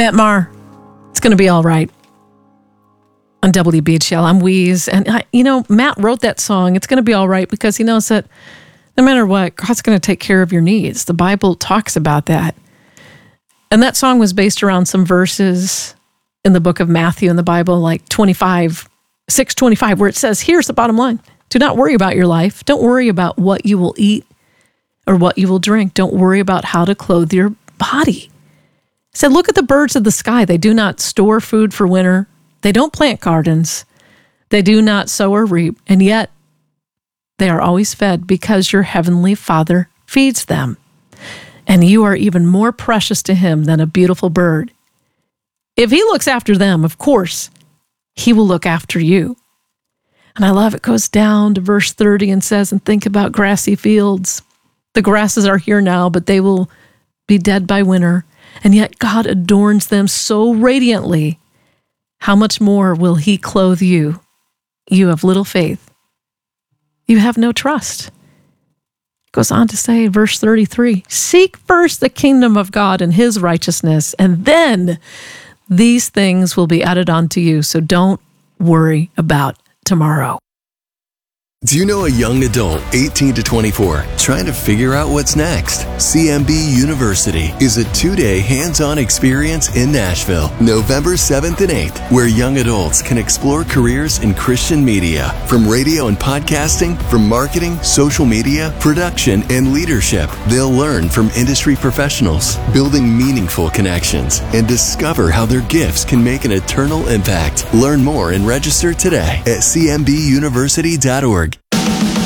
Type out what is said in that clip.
Matt Maher, It's Gonna Be All Right. On WBHL, I'm Wheeze. And, Matt wrote that song, It's Gonna Be All Right, because he knows that no matter what, God's going to take care of your needs. The Bible talks about that. And that song was based around some verses in the book of Matthew in the Bible, like 6:25, where it says, here's the bottom line. Do not worry about your life. Don't worry about what you will eat or what you will drink. Don't worry about how to clothe your body. He said, look at the birds of the sky. They do not store food for winter. They don't plant gardens. They do not sow or reap. And yet they are always fed because your heavenly Father feeds them. And you are even more precious to him than a beautiful bird. If he looks after them, of course, he will look after you. And I love it goes down to verse 30 and says, and think about grassy fields. The grasses are here now, but they will be dead by winter. And yet God adorns them so radiantly. How much more will he clothe you? You have little faith. You have no trust. It goes on to say, verse 33, seek first the kingdom of God and his righteousness, and then these things will be added onto you. So don't worry about tomorrow. Do you know a young adult, 18 to 24, trying to figure out what's next? CMB University is a 2-day hands-on experience in Nashville, November 7th and 8th, where young adults can explore careers in Christian media, from radio and podcasting, from marketing, social media, production, and leadership. They'll learn from industry professionals, building meaningful connections, and discover how their gifts can make an eternal impact. Learn more and register today at cmbuniversity.org.